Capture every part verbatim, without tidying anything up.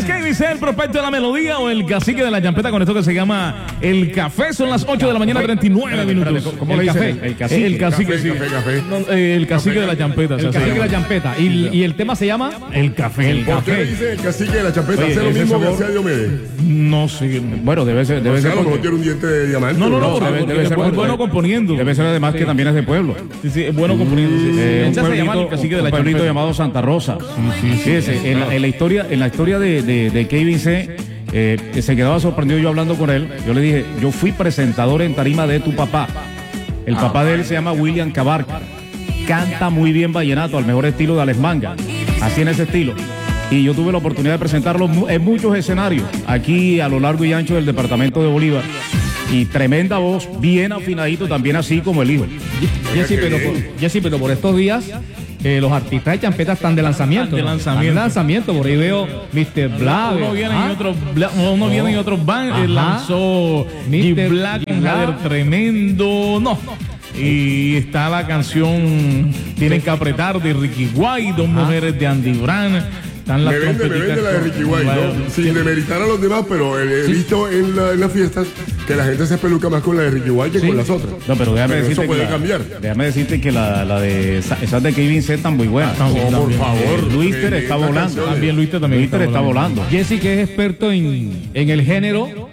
¿Qué dice el prospecto de la melodía o el cacique de la champeta con esto que se llama El Café? Son las ocho de la mañana, treinta y nueve minutos. ¿Cómo el le café. dicen? El cacique. El cacique, Café, sí. café, café. No, eh, el cacique de la champeta. El o sea, cacique se de la llama. champeta. ¿Y, y el tema se llama? El café. El ¿Por qué le café. dice el cacique de la champeta? Oye, ¿Hace lo ese mismo que sabor- hacía Diomedes? No sé. Bueno, debe ser, debe O sea, ser a lo mejor porque- tiene un diente de diamante. No, no, no, No, porque, debe- porque debe ser es porque- bueno componiendo. Debe ser además que también es de pueblo. Sí, sí, es bueno componiendo. sí. Eh, un Ese se llama el pueblito, cacique de la un pueblito champeta. llamado Santa Rosa. Sí, sí, sí. Fíjese, en, la, en la historia, en la historia de, de, de Kevin C, eh, se quedaba sorprendido yo hablando con él. Yo le dije, yo fui presentador en tarima de tu papá. El Ah, papá de él se llama William Cabarca. Canta muy bien vallenato, al mejor estilo de Alex Manga. Así en ese estilo. Y yo tuve la oportunidad de presentarlo mu- en muchos escenarios, aquí a lo largo y ancho del departamento de Bolívar. Y tremenda voz, bien afinadito, también así como el hijo. Jessy, pero por, Jessy, pero por estos días eh, los artistas de champeta están de lanzamiento. De ¿no? lanzamiento. Están de lanzamiento. Por ahí veo mister Black. Uno viene ¿ah? y otros bla- uno viene y otros van. Ajá. Él lanzó mister G Black, un Black. Jader tremendo. No. Y está la canción Tienen que apretar de Ricky White, Dos mujeres de Andy Brand. Están las Me vende, me trompeticas vende la de con- Ricky White, ¿no? Sin demeritar a los demás, pero he visto en, la- en las fiestas que la gente se peluca más con la de Ricky White que con las otras. No, pero déjame Pero decirte eso puede que la, cambiar. Déjame decirte que la, la de esa, esas de Kevin C están muy buenas. Ah, también, Oh, por también. favor. Luíster tremenda está volando. canción. También Luíster también Luíster está volando. Jessy, que es experto en, en el género,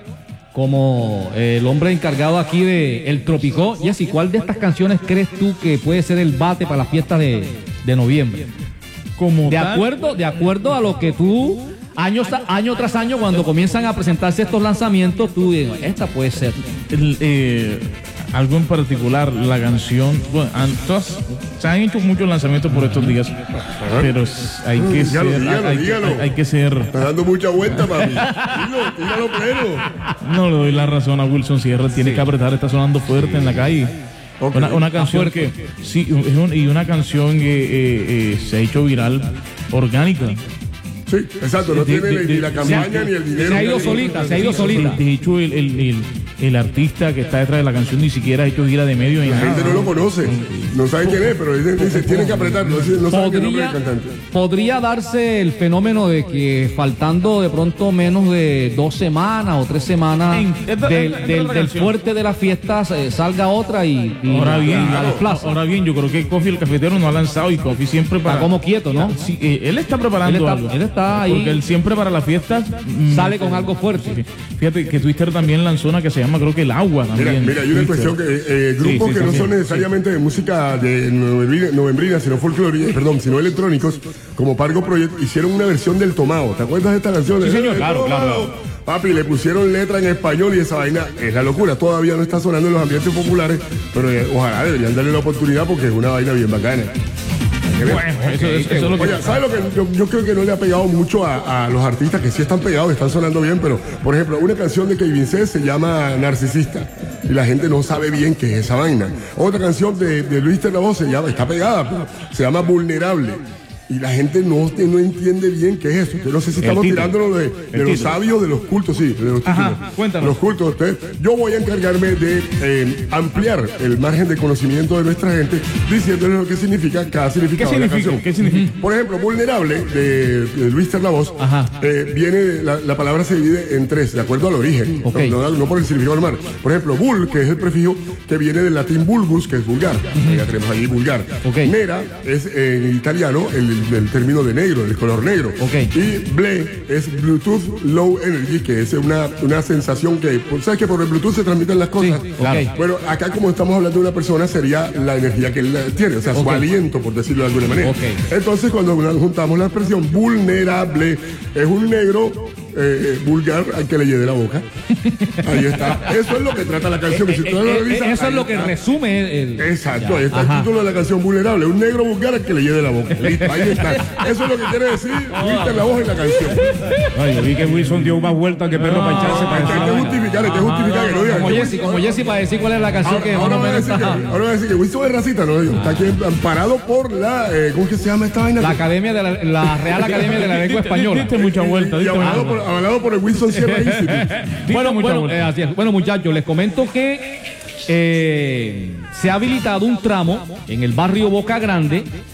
como eh, el hombre encargado aquí de El Tropicó. Jessy, ¿cuál de estas canciones crees tú que puede ser el bate para las fiestas de, de noviembre? Como De tal, acuerdo, de acuerdo a lo que tú, año, ta- año tras año, cuando comienzan a presentarse estos lanzamientos, tú dices, esta puede ser. el, eh, algo en particular, la canción, bueno, han- todas- se han hecho muchos lanzamientos por estos días, pero es- hay que Dígalo, ser, dígalo, hay, que- dígalo. hay- hay que ser, Estás dando mucha vuelta, papi. Dilo, tíralo pleno. no le doy la razón a Wilson Sierra, tiene que apretar, está sonando fuerte en la calle. Ok. Una, una canción que, sí, es un- y una canción que eh, eh, se ha hecho viral, orgánica. Sí, exacto. No De- tiene de- ni de- la campaña ni el dinero. Se ha ido ni- solita, se ha ido solita. De hecho, el, el, el, el artista que está detrás de la canción ni siquiera ha hecho gira de medio ni La nada. gente no lo conoce. No sabe quién es, pero dice, dice tiene que apretar. No, no sabe qué nombre es el Podría, cantante. podría darse el fenómeno de que faltando de pronto menos de dos semanas o tres semanas En- esta- del, esta- esta del- es la del canción. fuerte de las fiestas eh, salga otra y, y Ahora bien, la desplaza. ahora bien, yo creo que Kofi el cafetero no ha lanzado y Kofi siempre para. Está como quieto, ¿no? Sí, eh, él está preparando Él está- algo. él está ahí. Porque él siempre para las fiestas mm, Sale con algo fuerte. sí. Fíjate que Twister también lanzó una que se llama, creo que El Agua Mira, también. mira, hay una Twister. cuestión que eh, grupos Sí, sí, que no sí, son sí. necesariamente de música de novembrina, novembrina, sino folclórica, perdón, sino electrónicos, como Pargo Project, hicieron una versión del Tomao. ¿Te acuerdas de esta canción? Sí, señor, El claro, Tomao. claro, Papi, le pusieron letra en español y esa vaina es la locura. Todavía no está sonando en los ambientes populares, pero eh, ojalá deberían darle la oportunidad porque es una vaina bien bacana. Bueno, eso, eso- eso es lo que. Oye, ¿sabes lo que yo, yo creo que no le ha pegado mucho a, a los artistas que sí están pegados, están sonando bien, pero por ejemplo, una canción de Kevin C se llama Narcisista y la gente no sabe bien qué es esa vaina. Otra canción de, de Luis Voz se llama, está pegada, pero se llama Vulnerable. Y la gente no, no entiende bien qué es eso. Yo no sé si estamos título. tirándolo de, de los sabios, de los cultos, sí, de los Ajá, títulos. cuéntanos. Los cultos. Usted, yo voy a encargarme de eh, ampliar el margen de conocimiento de nuestra gente, diciéndoles lo que significa cada ¿Qué significado de la significa? canción. ¿Qué significa? Por ejemplo, vulnerable de, de Luis Voz, Ajá. eh, viene, de- la, la palabra se divide en tres, de acuerdo al origen, Ok. no, no- no por el significado normal. Por ejemplo, bul, que es el prefijo que viene del latín vulgus, que es vulgar. Ya tenemos ahí vulgar. Ok. Nera es eh, en italiano el, el término de negro, el color negro. Ok. Y ble es Bluetooth Low Energy, que es una, una sensación que, ¿sabes que por el Bluetooth se transmiten las cosas? Sí, claro. Ok. Bueno, acá como estamos hablando de una persona, sería la energía que él tiene, o sea, su Ok. aliento, por decirlo de alguna manera. Ok. Entonces, cuando juntamos la expresión vulnerable, es un negro eh, vulgar al que le lleve la boca. Ahí está. Eso es lo que trata la canción. Si tú Eh, lo eh, revisas, eso es ahí lo que está. resume el. Exacto, Ya. ahí está Ajá. el título de la canción vulnerable, un negro vulgar al que le lleve la boca. Listo, ahí está. Eso es lo que quiere decir Luis la voz en la canción. Ay, yo vi que Wilson dio más vueltas que perro para echarse para Hay decir la que vaina. justificar, hay que justificar que no digan. Como Jessy, como Jessy para decir cuál es la canción que Ahora, más o ahora, va a menos decir que, está. ahora va a decir que Wilson es racista, no, está aquí amparado por la, eh, ¿cómo es que se llama esta vaina? La Academia de la, la Real Academia de la Lengua Española. Diste mucha vuelta. Y diste mucha avalado por, vuelta. avalado por el Wilson Sierra Institute. Diste Bueno, mucha bueno, vuelta. eh, así es. Bueno, muchachos, les comento que eh, se ha habilitado un tramo en el barrio Boca Grande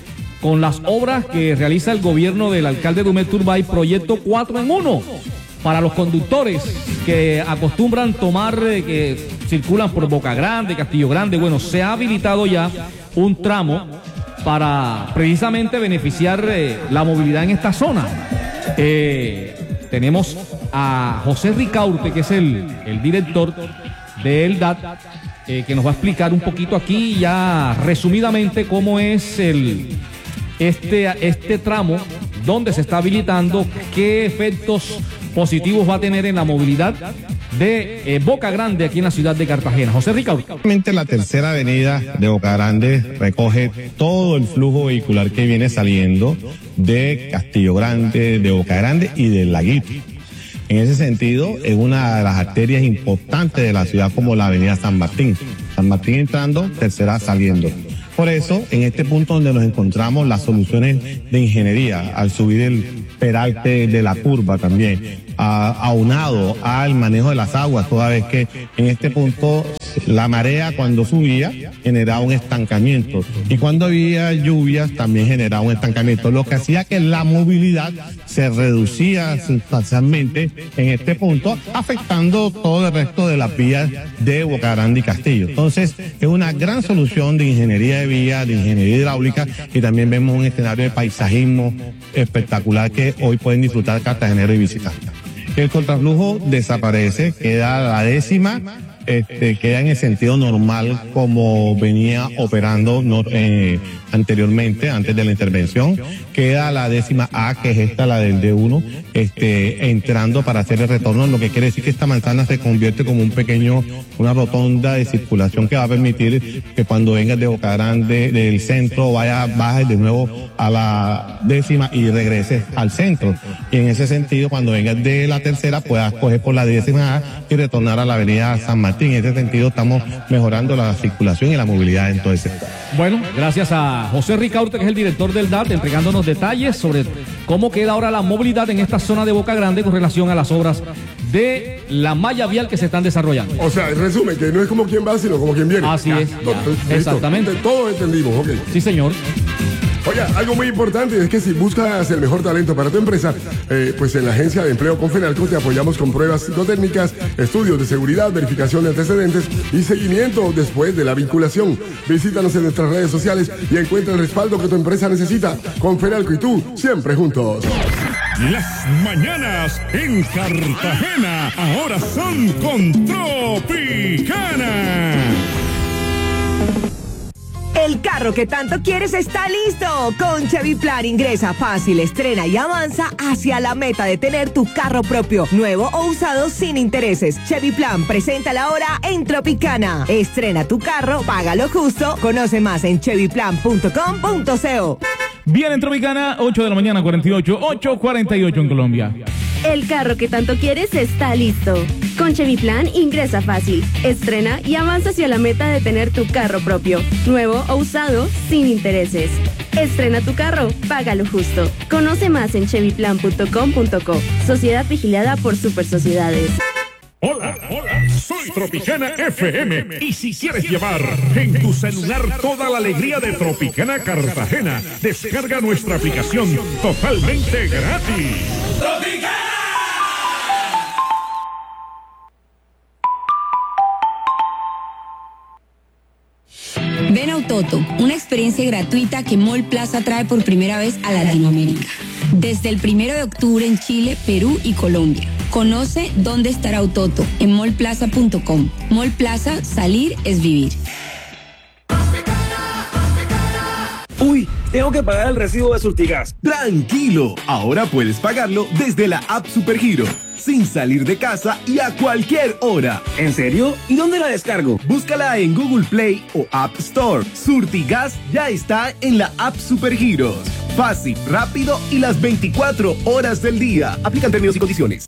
con las obras que realiza el gobierno del alcalde Dumet Turbay, proyecto cuatro en uno, para los conductores que acostumbran tomar, eh, que circulan por Boca Grande, Castillo Grande. Bueno, se ha habilitado ya un tramo para precisamente beneficiar eh, la movilidad en esta zona. Eh, tenemos a José Ricaurte, que es el, el director de El D A T, eh, que nos va a explicar un poquito aquí ya resumidamente cómo es el, este, este tramo, dónde se está habilitando, qué efectos positivos va a tener en la movilidad de eh, Boca Grande aquí en la ciudad de Cartagena. José Ricaurte. La tercera avenida de Boca Grande recoge todo el flujo vehicular que viene saliendo de Castillo Grande, de Boca Grande y del Laguito. En ese sentido, es una de las arterias importantes de la ciudad, como la avenida San Martín. San Martín entrando, tercera saliendo. Por eso, en este punto donde nos encontramos, las soluciones de ingeniería, al subir el peralte de la curva también, a, aunado al manejo de las aguas, toda vez que en este punto la marea cuando subía generaba un estancamiento y cuando había lluvias también generaba un estancamiento, lo que hacía que la movilidad se reducía sustancialmente en este punto, afectando todo el resto de las vías de Boca Grande y Castillo. Entonces, es una gran solución de ingeniería de vías, de ingeniería hidráulica, y también vemos un escenario de paisajismo espectacular que hoy pueden disfrutar cartageneros y visitantes. El contraflujo desaparece, queda la décima, este, queda en el sentido normal como venía operando no, eh, anteriormente, antes de la intervención. Queda la décima A, que es esta, la del D uno, este, entrando para hacer el retorno, lo que quiere decir que esta manzana se convierte como un pequeño, una rotonda de circulación que va a permitir que cuando vengas de Boca Grande, del centro, vaya, bajes de nuevo a la décima y regreses al centro. Y en ese sentido, cuando vengas de la tercera, puedas coger por la décima A y retornar a la avenida San Martín. En ese sentido, estamos mejorando la circulación y la movilidad en todo ese sector. Bueno, gracias a José Ricaurte, que es el director del D A T, entregándonos detalles sobre cómo queda ahora la movilidad en esta zona de Boca Grande con relación a las obras de la malla vial que se están desarrollando. O sea, resumen, que no es como quien va, sino como quien viene. Así ya, es. todo, Ya, exactamente. Todos entendimos, ok. Sí, señor. Oiga, algo muy importante es que si buscas el mejor talento para tu empresa, eh, pues en la agencia de empleo Confenalco te apoyamos con pruebas psicotécnicas, estudios de seguridad, verificación de antecedentes y seguimiento después de la vinculación. Visítanos en nuestras redes sociales y encuentra el respaldo que tu empresa necesita. Confenalco y tú, siempre juntos. Las mañanas en Cartagena ahora son con Tropicana. El carro que tanto quieres está listo. Con Chevy Plan ingresa fácil, estrena y avanza hacia la meta de tener tu carro propio, nuevo o usado sin intereses. Chevy Plan presenta la hora en Tropicana. Estrena tu carro, págalo justo. Conoce más en chevy plan punto com punto co. Bien, en Tropicana, ocho de la mañana, cuarenta y ocho, ocho cuarenta y ocho en Colombia. El carro que tanto quieres está listo. Con Chevy Plan ingresa fácil, estrena y avanza hacia la meta de tener tu carro propio, nuevo o usado, sin intereses. Estrena tu carro, págalo justo. Conoce más en chevy plan punto com punto co. Sociedad vigilada por Super Sociedades. Hola, hola, soy Tropicana F M y si quieres llevar en tu celular toda la alegría de Tropicana Cartagena, descarga nuestra aplicación totalmente gratis. ¡Tropicana! Ven a Autoto, una experiencia gratuita que Mall Plaza trae por primera vez a Latinoamérica. Desde el primero de octubre en Chile, Perú y Colombia. Conoce dónde estará Autoto en mall plaza punto com. Mall Plaza, salir es vivir. Uy, tengo que pagar el recibo de Surtigas. Tranquilo, ahora puedes pagarlo desde la app Supergiro, sin salir de casa y a cualquier hora. ¿En serio? ¿Y dónde la descargo? Búscala en Google Play o App Store. Surtigas ya está en la app Supergiros. Fácil, rápido y las veinticuatro horas del día. Aplican términos y condiciones.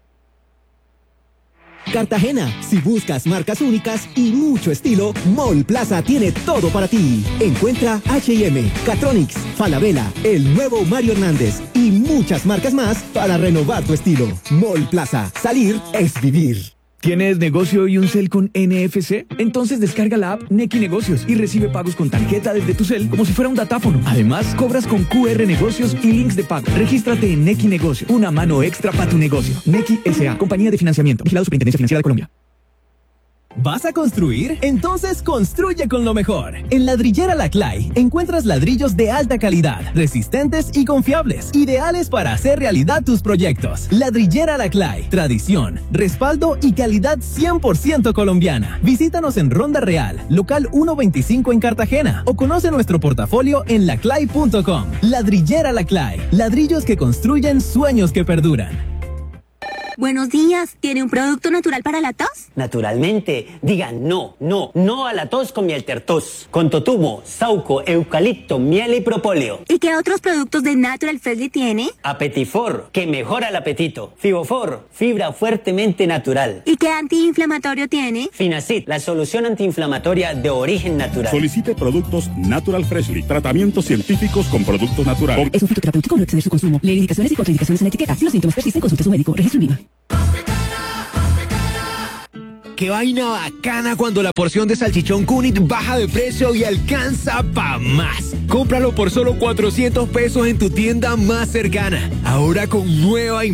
Cartagena, si buscas marcas únicas y mucho estilo, Mall Plaza tiene todo para ti. Encuentra H y M, Catronics, Falabella, el nuevo Mario Hernández y muchas marcas más para renovar tu estilo. Mall Plaza, salir es vivir. ¿Tienes negocio y un cel con N F C? Entonces descarga la app Nequi Negocios y recibe pagos con tarjeta desde tu cel como si fuera un datáfono. Además, cobras con Q R Negocios y links de pago. Regístrate en Nequi Negocios, una mano extra para tu negocio. Nequi S A, compañía de financiamiento, vigilado Superintendencia Financiera de Colombia. ¿Vas a construir? Entonces construye con lo mejor. En Ladrillera Laclay encuentras ladrillos de alta calidad, resistentes y confiables, ideales para hacer realidad tus proyectos. Ladrillera Laclay, tradición, respaldo y calidad cien por ciento colombiana. Visítanos en Ronda Real, local ciento veinticinco en Cartagena, o conoce nuestro portafolio en laclay punto com. Ladrillera Laclay, ladrillos que construyen sueños que perduran. Buenos días, ¿tiene un producto natural para la tos? Naturalmente, digan no, no, no a la tos con miel tertos, con totumo, sauco, eucalipto, miel y propóleo. ¿Y qué otros productos de Natural Freshly tiene? Apetifor, que mejora el apetito. Fibofor, fibra fuertemente natural. ¿Y qué antiinflamatorio tiene? Finacid, la solución antiinflamatoria de origen natural. Solicite productos Natural Freshly, tratamientos científicos con productos naturales. Es un fitoterapéutico, no exceder su consumo. Lee indicaciones y contraindicaciones en la etiqueta. Si los síntomas persisten, consulte a su médico. Registro INVIMA. Qué vaina bacana cuando la porción de salchichón Cunit baja de precio y alcanza pa' más. Cómpralo por solo cuatrocientos pesos en tu tienda más cercana. Ahora con nueva y